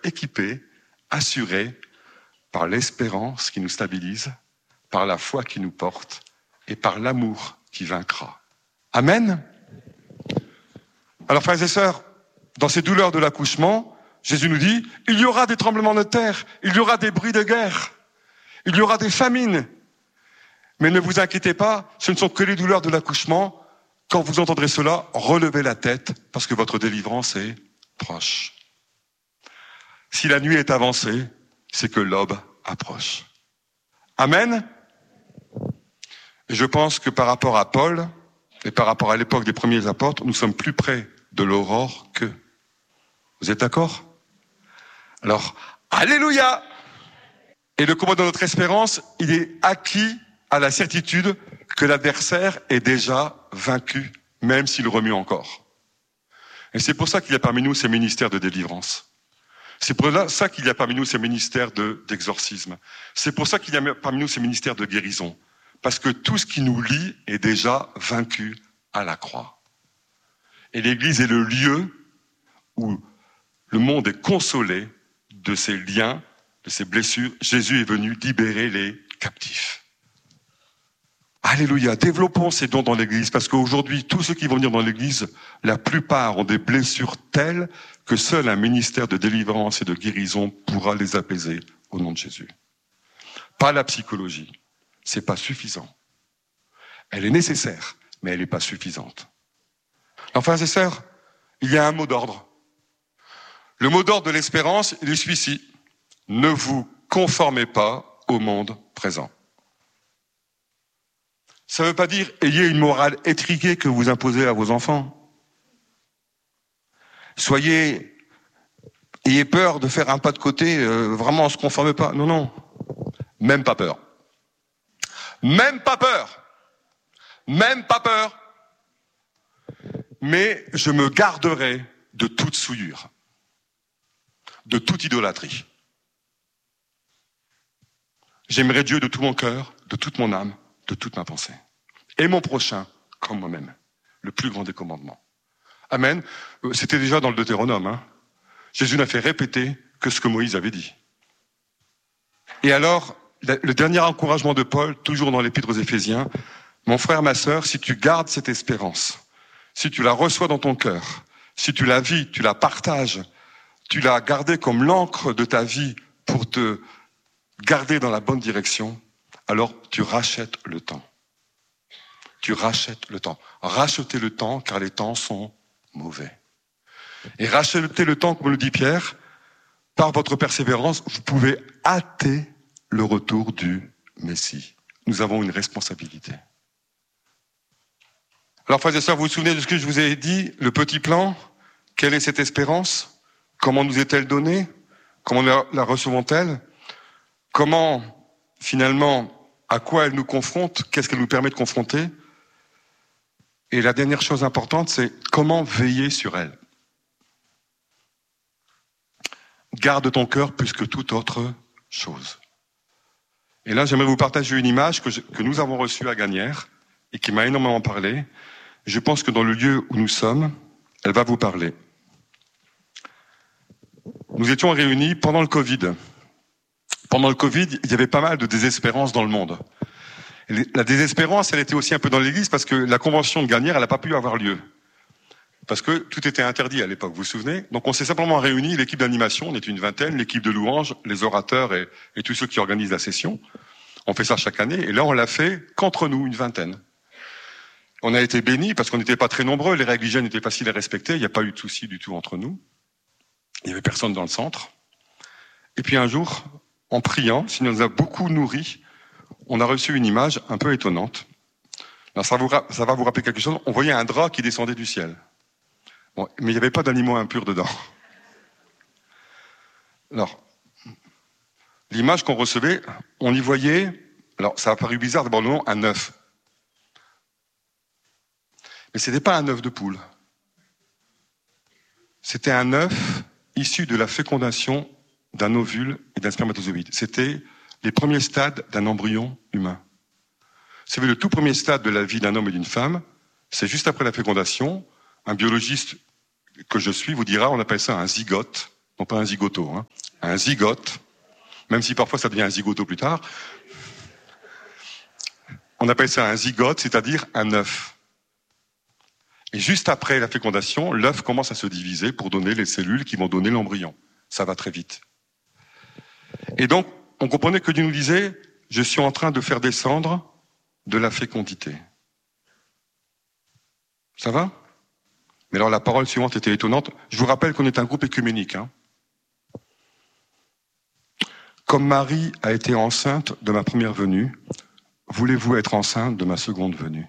équipés, assurés par l'espérance qui nous stabilise, par la foi qui nous porte et par l'amour qui vaincra. Amen. Alors frères et sœurs, dans ces douleurs de l'accouchement, Jésus nous dit, il y aura des tremblements de terre, il y aura des bruits de guerre, il y aura des famines. Mais ne vous inquiétez pas, ce ne sont que les douleurs de l'accouchement. Quand vous entendrez cela, relevez la tête parce que votre délivrance est proche. Si la nuit est avancée, c'est que l'aube approche. Amen. Et je pense que par rapport à Paul et par rapport à l'époque des premiers apôtres, nous sommes plus près de l'aurore qu'eux. Vous êtes d'accord? Alors, alléluia! Et le combat de notre espérance, il est acquis à la certitude que l'adversaire est déjà vaincu, même s'il remue encore. Et c'est pour ça qu'il y a parmi nous ces ministères de délivrance. C'est pour ça qu'il y a parmi nous ces ministères d'exorcisme. C'est pour ça qu'il y a parmi nous ces ministères de guérison. Parce que tout ce qui nous lie est déjà vaincu à la croix. Et l'Église est le lieu où le monde est consolé de ses liens, de ses blessures. Jésus est venu libérer les captifs. Alléluia, développons ces dons dans l'Église, parce qu'aujourd'hui, tous ceux qui vont venir dans l'Église, la plupart ont des blessures telles que seul un ministère de délivrance et de guérison pourra les apaiser au nom de Jésus. Pas la psychologie, c'est pas suffisant. Elle est nécessaire, mais elle n'est pas suffisante. Alors, frères et sœurs, il y a un mot d'ordre. Le mot d'ordre de l'espérance, il est celui-ci. Ne vous conformez pas au monde présent. Ça ne veut pas dire ayez une morale étriquée que vous imposez à vos enfants. Ayez peur de faire un pas de côté, vraiment on ne se conforme pas. Non, non, même pas peur. Même pas peur. Même pas peur. Mais je me garderai de toute souillure, de toute idolâtrie. J'aimerai Dieu de tout mon cœur, de toute mon âme, de toute ma pensée. Et mon prochain comme moi-même. Le plus grand des commandements. Amen. C'était déjà dans le Deutéronome. Hein. Jésus n'a fait répéter que ce que Moïse avait dit. Et alors, le dernier encouragement de Paul, toujours dans l'Épître aux Éphésiens, mon frère, ma sœur, si tu gardes cette espérance, si tu la reçois dans ton cœur, si tu la vis, tu la partages, tu l'as gardée comme l'encre de ta vie pour te garder dans la bonne direction, alors tu rachètes le temps. Tu rachètes le temps. Rachetez le temps car les temps sont mauvais. Et rachetez le temps, comme le dit Pierre, par votre persévérance, vous pouvez hâter le retour du Messie. Nous avons une responsabilité. Alors, frères et sœurs, vous vous souvenez de ce que je vous ai dit, le petit plan? Quelle est cette espérance? Comment nous est-elle donnée? Comment la recevons-elle? Comment, finalement, à quoi elle nous confronte? Qu'est-ce qu'elle nous permet de confronter? Et la dernière chose importante, c'est comment veiller sur elle. Garde ton cœur plus que toute autre chose. Et là, j'aimerais vous partager une image que nous avons reçue à Gagnères et qui m'a énormément parlé. Je pense que dans le lieu où nous sommes, elle va vous parler. Nous étions réunis pendant le Covid. Pendant le Covid, il y avait pas mal de désespérance dans le monde. Et la désespérance, elle était aussi un peu dans l'Église parce que la convention de Gagnères, elle n'a pas pu avoir lieu. Parce que tout était interdit à l'époque, vous vous souvenez? Donc on s'est simplement réunis, l'équipe d'animation, on est une vingtaine, l'équipe de louanges, les orateurs et tous ceux qui organisent la session. On fait ça chaque année et là on l'a fait qu'entre nous, une vingtaine. On a été bénis parce qu'on n'était pas très nombreux, les règles hygiène étaient faciles à respecter, il n'y a pas eu de souci du tout entre nous. Il n'y avait personne dans le centre. Et puis un jour, en priant, ce qui nous a beaucoup nourris, on a reçu une image un peu étonnante. Alors ça va vous rappeler quelque chose. On voyait un drap qui descendait du ciel. Bon, mais il n'y avait pas d'animaux impurs dedans. Alors, l'image qu'on recevait, on y voyait, alors ça a paru bizarre d'abord le nom, un œuf. Mais ce n'était pas un œuf de poule. C'était un œuf issu de la fécondation d'un ovule et d'un spermatozoïde. C'était les premiers stades d'un embryon humain. Vous savez, le tout premier stade de la vie d'un homme et d'une femme, c'est juste après la fécondation. Un biologiste que je suis vous dira, on appelle ça un zygote. non pas un zigoto, hein, un zygote, même si parfois ça devient un zigoto plus tard. On appelle ça un zygote, c'est-à-dire un œuf. Et juste après la fécondation, l'œuf commence à se diviser pour donner les cellules qui vont donner l'embryon. Ça va très vite. Et donc, on comprenait que Dieu nous disait, je suis en train de faire descendre de la fécondité. Ça va? Mais alors la parole suivante était étonnante. Je vous rappelle qu'on est un groupe œcuménique. Hein. Comme Marie a été enceinte de ma première venue, voulez-vous être enceinte de ma seconde venue?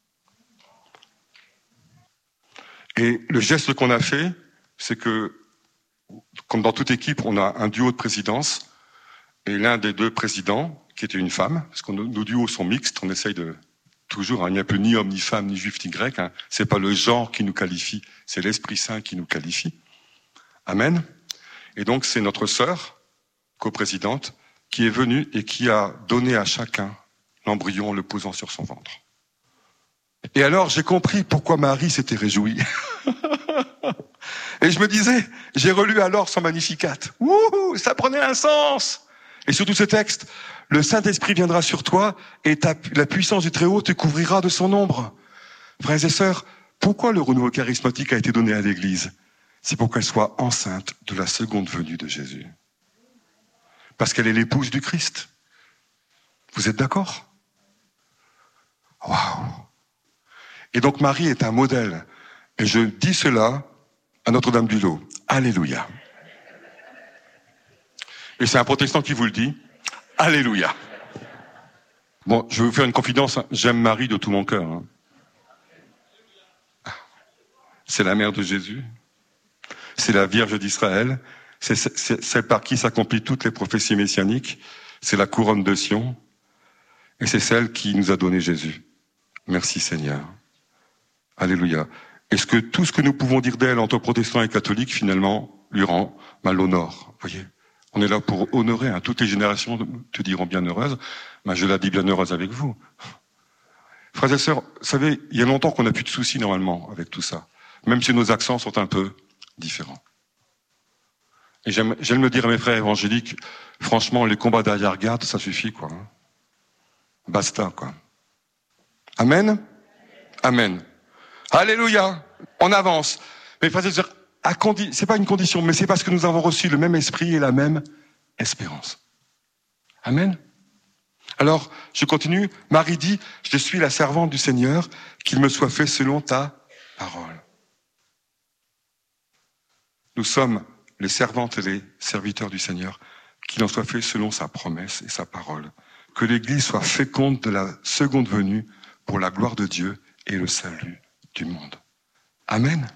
Et le geste qu'on a fait, c'est que, comme dans toute équipe, on a un duo de présidence, et l'un des deux présidents, qui était une femme, parce que nos duos sont mixtes, on essaye de toujours, hein, il n'y a plus ni homme, ni femme, ni juif, ni grec, hein, c'est pas le genre qui nous qualifie, c'est l'Esprit Saint qui nous qualifie. Amen. Et donc c'est notre sœur, coprésidente, qui est venue et qui a donné à chacun l'embryon en le posant sur son ventre. Et alors, j'ai compris pourquoi Marie s'était réjouie. Et je me disais, j'ai relu alors son Magnificat. Wouhou, ça prenait un sens. Et surtout ce texte, le Saint-Esprit viendra sur toi et la puissance du Très-Haut te couvrira de son ombre. Frères et sœurs, pourquoi le renouveau charismatique a été donné à l'Église? C'est pour qu'elle soit enceinte de la seconde venue de Jésus. Parce qu'elle est l'épouse du Christ. Vous êtes d'accord? Waouh! Et donc Marie est un modèle. Et je dis cela à Notre-Dame-du-Lot. Alléluia. Et c'est un protestant qui vous le dit. Alléluia. Bon, je vais vous faire une confidence. J'aime Marie de tout mon cœur. Hein. C'est la mère de Jésus. C'est la Vierge d'Israël. C'est celle par qui s'accomplissent toutes les prophéties messianiques. C'est la couronne de Sion. Et c'est celle qui nous a donné Jésus. Merci Seigneur. Alléluia. Est-ce que tout ce que nous pouvons dire d'elle entre protestants et catholiques, finalement, lui rend mal l'honneur? Vous voyez, on est là pour honorer. Hein. Toutes les générations te diront bienheureuse. Mais je la dis bienheureuse avec vous. Frères et sœurs, vous savez, il y a longtemps qu'on n'a plus de soucis normalement avec tout ça. Même si nos accents sont un peu différents. Et j'aime me dire à mes frères évangéliques, franchement, les combats d'arrière-garde, ça suffit, quoi. Hein. Basta, quoi. Amen? Amen. Alléluia. On avance. Mais frères et sœurs, c'est pas une condition, mais c'est parce que nous avons reçu le même esprit et la même espérance. Amen. Alors, je continue. Marie dit, je suis la servante du Seigneur, qu'il me soit fait selon ta parole. Nous sommes les servantes et les serviteurs du Seigneur, qu'il en soit fait selon sa promesse et sa parole. Que l'Église soit féconde de la seconde venue pour la gloire de Dieu et le salut du monde. Amen.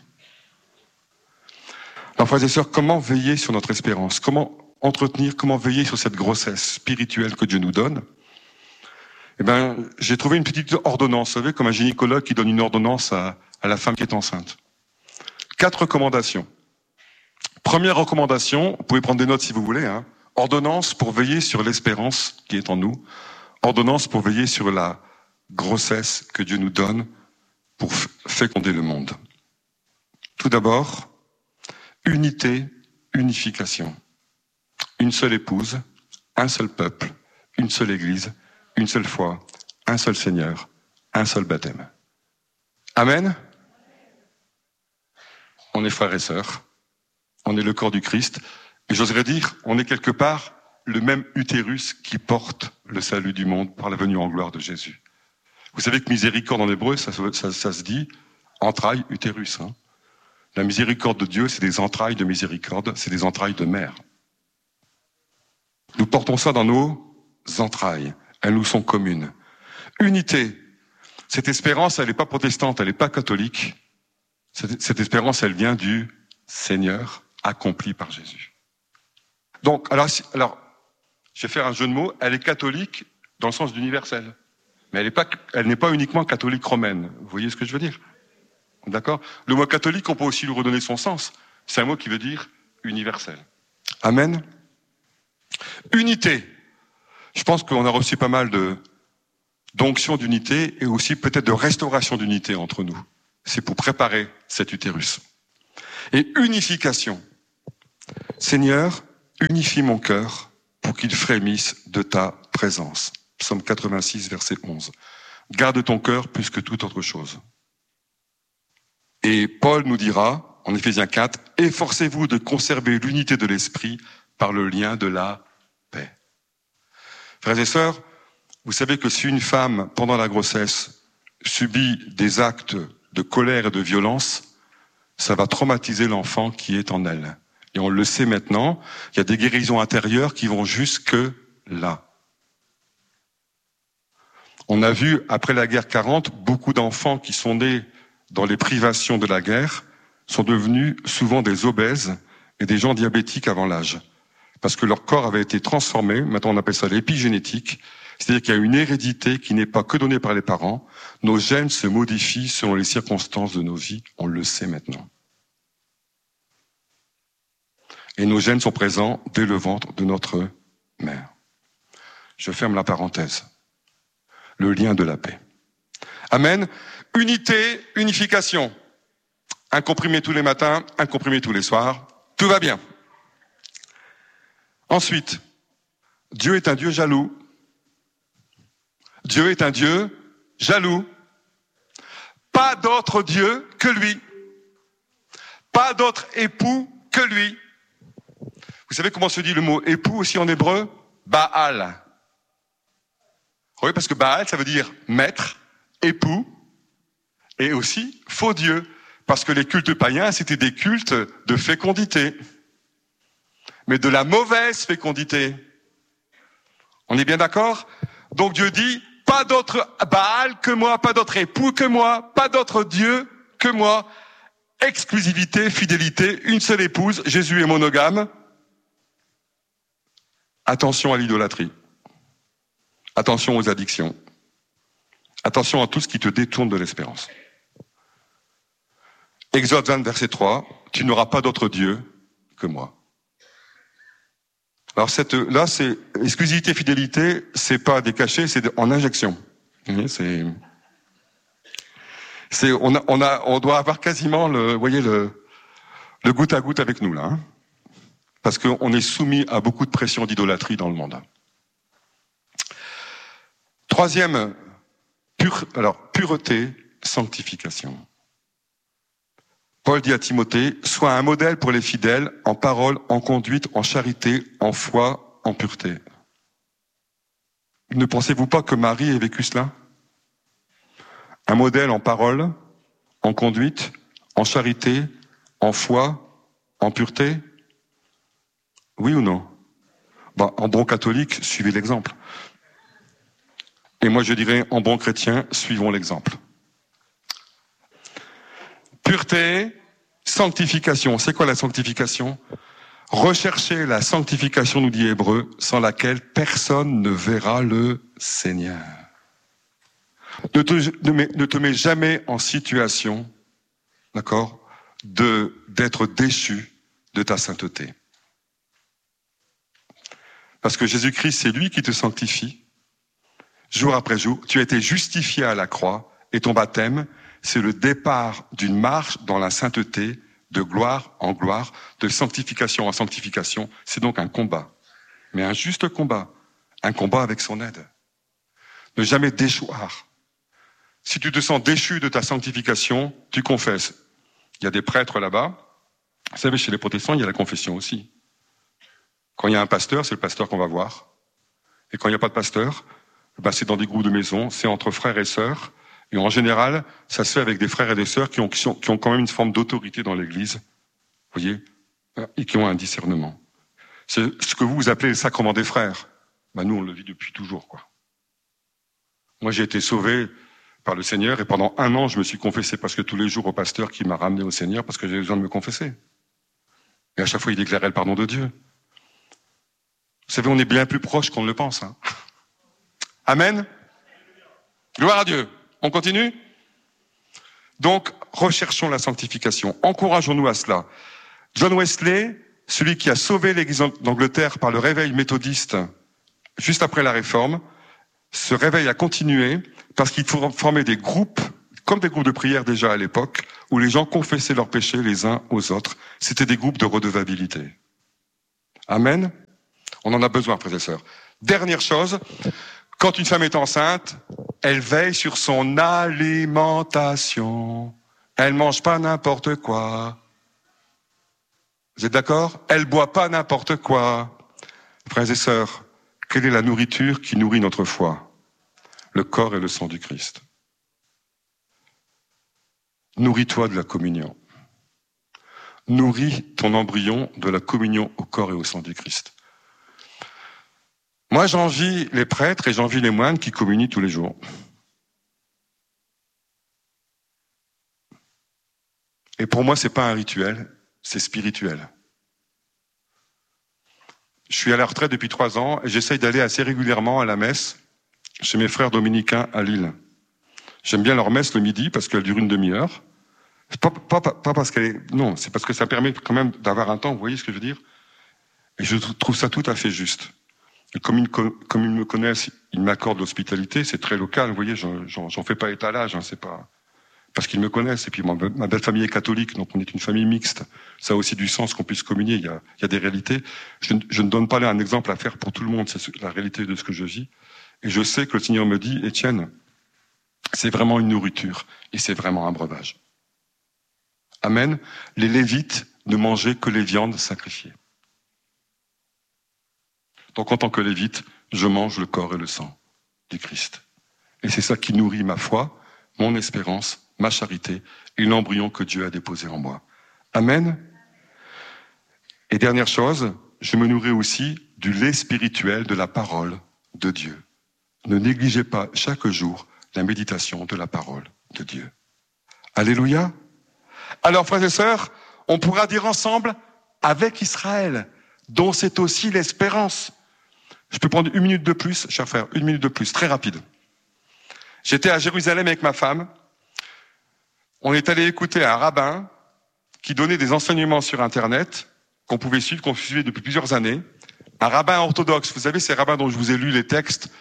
Alors, frères et sœurs, comment veiller sur notre espérance? Comment entretenir, comment veiller sur cette grossesse spirituelle que Dieu nous donne? Eh bien, j'ai trouvé une petite ordonnance, vous savez, comme un gynécologue qui donne une ordonnance à la femme qui est enceinte. 4 recommandations. Première recommandation, vous pouvez prendre des notes si vous voulez, hein. Ordonnance pour veiller sur l'espérance qui est en nous. Ordonnance pour veiller sur la grossesse que Dieu nous donne pour féconder le monde. Tout d'abord, unité, unification. Une seule épouse, un seul peuple, une seule église, une seule foi, un seul Seigneur, un seul baptême. Amen. On est frères et sœurs, on est le corps du Christ, et j'oserais dire, on est quelque part le même utérus qui porte le salut du monde par la venue en gloire de Jésus. Vous savez que miséricorde en hébreu, ça se dit entrailles, utérus. Hein. La miséricorde de Dieu, c'est des entrailles de miséricorde, c'est des entrailles de mère. Nous portons ça dans nos entrailles, elles nous sont communes. Unité, cette espérance, elle n'est pas protestante, elle n'est pas catholique. Cette espérance, elle vient du Seigneur accompli par Jésus. Donc, alors, je vais faire un jeu de mots, elle est catholique dans le sens d'universel. Mais elle n'est pas uniquement catholique romaine. Vous voyez ce que je veux dire? D'accord? Le mot catholique, on peut aussi lui redonner son sens. C'est un mot qui veut dire universel. Amen. Unité. Je pense qu'on a reçu pas mal d'onction d'unité et aussi peut-être de restauration d'unité entre nous. C'est pour préparer cet utérus. Et unification. Seigneur, unifie mon cœur pour qu'il frémisse de ta présence. Psaume 86, verset 11. Garde ton cœur plus que toute autre chose. Et Paul nous dira, en Éphésiens 4, efforcez-vous de conserver l'unité de l'esprit par le lien de la paix. Frères et sœurs, vous savez que si une femme, pendant la grossesse, subit des actes de colère et de violence, ça va traumatiser l'enfant qui est en elle. Et on le sait maintenant, il y a des guérisons intérieures qui vont jusque là. On a vu, après la guerre 40, beaucoup d'enfants qui sont nés dans les privations de la guerre sont devenus souvent des obèses et des gens diabétiques avant l'âge. Parce que leur corps avait été transformé, maintenant on appelle ça l'épigénétique, c'est-à-dire qu'il y a une hérédité qui n'est pas que donnée par les parents. Nos gènes se modifient selon les circonstances de nos vies, on le sait maintenant. Et nos gènes sont présents dès le ventre de notre mère. Je ferme la parenthèse. Le lien de la paix. Amen. Unité, unification. Un comprimé tous les matins, un comprimé tous les soirs. Tout va bien. Ensuite, Dieu est un Dieu jaloux. Dieu est un Dieu jaloux. Pas d'autre Dieu que lui. Pas d'autre époux que lui. Vous savez comment se dit le mot époux aussi en hébreu? Baal. Oui, parce que Baal, ça veut dire maître, époux, et aussi faux Dieu. Parce que les cultes païens, c'était des cultes de fécondité. Mais de la mauvaise fécondité. On est bien d'accord? Donc Dieu dit, pas d'autre Baal que moi, pas d'autre époux que moi, pas d'autre Dieu que moi. Exclusivité, fidélité, une seule épouse, Jésus est monogame. Attention à l'idolâtrie. Attention aux addictions. Attention à tout ce qui te détourne de l'espérance. Exode 20, verset 3, tu n'auras pas d'autre Dieu que moi. Alors là, c'est exclusivité, fidélité, c'est pas des cachets, c'est en injection. On doit avoir quasiment le goutte à goutte avec nous là, hein, parce qu'on est soumis à beaucoup de pression d'idolâtrie dans le monde. Troisième, pureté, sanctification. Paul dit à Timothée, sois un modèle pour les fidèles, en parole, en conduite, en charité, en foi, en pureté. Ne pensez-vous pas que Marie ait vécu cela? Un modèle en parole, en conduite, en charité, en foi, en pureté? Oui ou non? En bon catholique, suivez l'exemple. Et moi je dirais, en bon chrétien, suivons l'exemple. Pureté, sanctification. C'est quoi la sanctification? Recherchez la sanctification, nous dit Hébreu, sans laquelle personne ne verra le Seigneur. Ne te mets jamais en situation, d'accord, d'être déchu de ta sainteté. Parce que Jésus-Christ, c'est lui qui te sanctifie. Jour après jour, tu as été justifié à la croix et ton baptême, c'est le départ d'une marche dans la sainteté, de gloire en gloire, de sanctification en sanctification. C'est donc un combat, mais un juste combat, un combat avec son aide. Ne jamais déchoir. Si tu te sens déchu de ta sanctification, tu confesses. Il y a des prêtres là-bas. Vous savez, chez les protestants, il y a la confession aussi. Quand il y a un pasteur, c'est le pasteur qu'on va voir. Et quand il n'y a pas de pasteur, c'est dans des groupes de maison, c'est entre frères et sœurs. Et en général, ça se fait avec des frères et des sœurs qui ont quand même une forme d'autorité dans l'Église, vous voyez, et qui ont un discernement. C'est ce que vous appelez le sacrement des frères. Nous, on le vit depuis toujours, quoi. Moi, j'ai été sauvé par le Seigneur et pendant 1 an, je me suis confessé presque tous les jours au pasteur qui m'a ramené au Seigneur parce que j'avais besoin de me confesser. Et à chaque fois, il déclarait le pardon de Dieu. Vous savez, on est bien plus proche qu'on ne le pense. Hein. Amen. Gloire à Dieu. On continue? Donc, recherchons la sanctification. Encourageons-nous à cela. John Wesley, celui qui a sauvé l'Église d'Angleterre par le réveil méthodiste juste après la Réforme, ce réveil a continué parce qu'il formait des groupes, comme des groupes de prière déjà à l'époque, où les gens confessaient leurs péchés les uns aux autres. C'était des groupes de redevabilité. Amen. On en a besoin, frères et sœurs. Dernière chose, quand une femme est enceinte, elle veille sur son alimentation. Elle mange pas n'importe quoi. Vous êtes d'accord? Elle boit pas n'importe quoi. Frères et sœurs, quelle est la nourriture qui nourrit notre foi? Le corps et le sang du Christ. Nourris-toi de la communion. Nourris ton embryon de la communion au corps et au sang du Christ. Moi, j'envie les prêtres et j'envie les moines qui communient tous les jours. Et pour moi, c'est pas un rituel, c'est spirituel. Je suis à la retraite depuis 3 ans et j'essaye d'aller assez régulièrement à la messe chez mes frères dominicains à Lille. J'aime bien leur messe le midi parce qu'elle dure une demi-heure. Pas parce qu'elle est... Non, c'est parce que ça permet quand même d'avoir un temps, vous voyez ce que je veux dire? Et je trouve ça tout à fait juste. Et comme ils me connaissent, ils m'accordent l'hospitalité, c'est très local, vous voyez, j'en fais pas étalage, hein, c'est pas... Parce qu'ils me connaissent, et puis ma belle famille est catholique, donc on est une famille mixte. Ça a aussi du sens qu'on puisse communier, il y a des réalités. Je ne donne pas là un exemple à faire pour tout le monde, c'est la réalité de ce que je vis. Et je sais que le Seigneur me dit, Étienne, c'est vraiment une nourriture, et c'est vraiment un breuvage. Amen. Les Lévites ne mangeaient que les viandes sacrifiées. Donc en tant que Lévite, je mange le corps et le sang du Christ. Et c'est ça qui nourrit ma foi, mon espérance, ma charité et l'embryon que Dieu a déposé en moi. Amen. Et dernière chose, je me nourris aussi du lait spirituel de la parole de Dieu. Ne négligez pas chaque jour la méditation de la parole de Dieu. Alléluia. Alors, frères et sœurs, on pourra dire ensemble, avec Israël, dont c'est aussi l'espérance. Je peux prendre 1 minute de plus, chers frères, 1 minute de plus, très rapide. J'étais à Jérusalem avec ma femme. On est allé écouter un rabbin qui donnait des enseignements sur Internet qu'on pouvait suivre, qu'on suivait depuis plusieurs années. Un rabbin orthodoxe. Vous savez, ces rabbins dont je vous ai lu les textes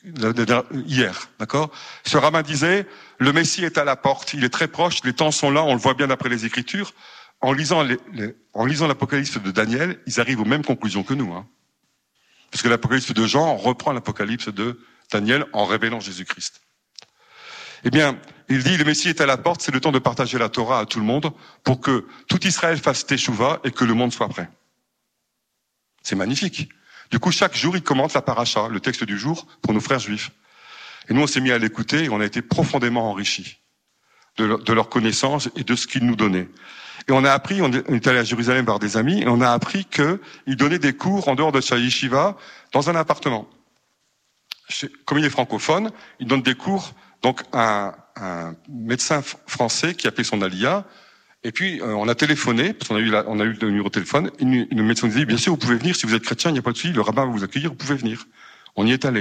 hier, d'accord? Ce rabbin disait, le Messie est à la porte, il est très proche, les temps sont là, on le voit bien d'après les Écritures. En lisant l'Apocalypse de Daniel, ils arrivent aux mêmes conclusions que nous, hein. Parce que l'Apocalypse de Jean reprend l'Apocalypse de Daniel en révélant Jésus-Christ. Eh bien, il dit, le Messie est à la porte, c'est le temps de partager la Torah à tout le monde pour que tout Israël fasse teshuva et que le monde soit prêt. C'est magnifique. Du coup, chaque jour, il commente la paracha, le texte du jour, pour nos frères juifs. Et nous, on s'est mis à l'écouter et on a été profondément enrichis de leur connaissance et de ce qu'ils nous donnaient. Et on a appris, on est allé à Jérusalem voir des amis, et on a appris qu'ils donnaient des cours en dehors de sa yeshiva dans un appartement. Comme il est francophone, il donne des cours, donc un médecin français qui a fait son alia, et puis on a téléphoné, parce qu'on a eu le numéro de téléphone, et le médecin nous dit, bien sûr, vous pouvez venir, si vous êtes chrétien, il n'y a pas de souci, le rabbin va vous accueillir, vous pouvez venir. On y est allé.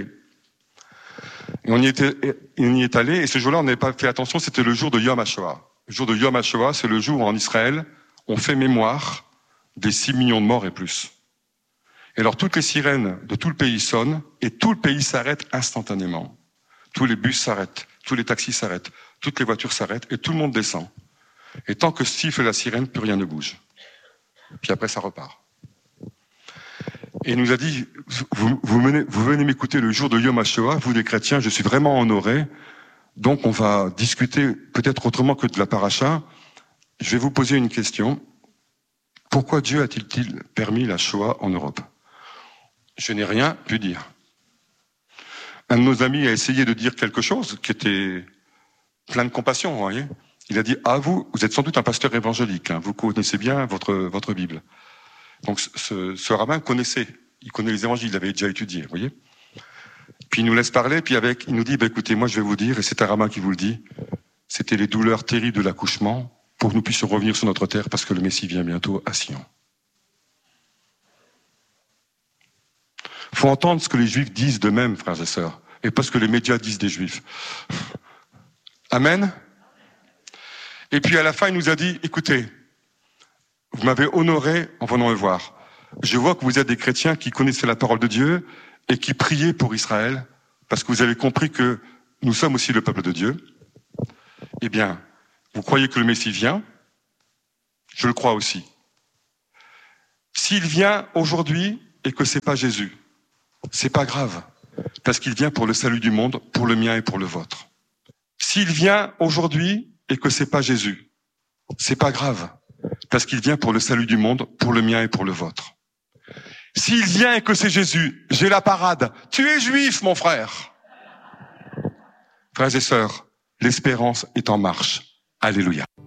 Et on y est allé, et ce jour-là, on n'avait pas fait attention, c'était le jour de Yom HaShoah. Le jour de Yom HaShoah, c'est le jour où en Israël, on fait mémoire des 6 millions de morts et plus. Et alors toutes les sirènes de tout le pays sonnent, et tout le pays s'arrête instantanément. Tous les bus s'arrêtent, tous les taxis s'arrêtent, toutes les voitures s'arrêtent, et tout le monde descend. Et tant que siffle la sirène, plus rien ne bouge. Puis après, ça repart. Et il nous a dit, vous venez m'écouter le jour de Yom HaShoah, vous les chrétiens, je suis vraiment honoré. Donc on va discuter peut-être autrement que de la paracha. Je vais vous poser une question. Pourquoi Dieu a-t-il permis la Shoah en Europe? Je n'ai rien pu dire. Un de nos amis a essayé de dire quelque chose qui était plein de compassion, vous voyez. Il a dit, vous êtes sans doute un pasteur évangélique, hein, vous connaissez bien votre Bible. Donc ce rabbin il connaît les évangiles, il avait déjà étudié, vous voyez. Puis il nous laisse parler, puis il nous dit, écoutez, moi je vais vous dire, et c'est un rabbin qui vous le dit, c'était les douleurs terribles de l'accouchement pour que nous puissions revenir sur notre terre parce que le Messie vient bientôt à Sion. Faut entendre ce que les Juifs disent d'eux-mêmes, frères et sœurs, et pas ce que les médias disent des Juifs. Amen. Et puis à la fin, il nous a dit, écoutez, vous m'avez honoré en venant me voir. Je vois que vous êtes des chrétiens qui connaissaient la parole de Dieu et qui priaient pour Israël, parce que vous avez compris que nous sommes aussi le peuple de Dieu. Eh bien, vous croyez que le Messie vient? Je le crois aussi. S'il vient aujourd'hui et que c'est pas Jésus, c'est pas grave, parce qu'il vient pour le salut du monde, pour le mien et pour le vôtre. S'il vient aujourd'hui et que c'est pas Jésus, c'est pas grave, parce qu'il vient pour le salut du monde, pour le mien et pour le vôtre. S'il vient et que c'est Jésus, j'ai la parade. Tu es juif, mon frère. Frères et sœurs, l'espérance est en marche. Alléluia.